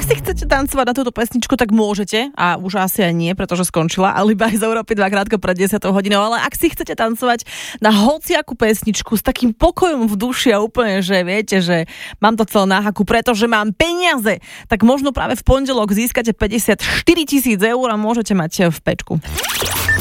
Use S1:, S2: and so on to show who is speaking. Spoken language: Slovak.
S1: Ak si chcete tancovať na túto pesničku, tak môžete, a už asi aj nie, pretože skončila, ale iba aj z Európy 2 krátko pred 10 hodinou, ale ak si chcete tancovať na hociakú pesničku s takým pokojom v duši a úplne, že viete, že mám to celé na haku, pretože mám peniaze, tak možno práve v pondelok získate 54 000 eur a môžete mať v pečku.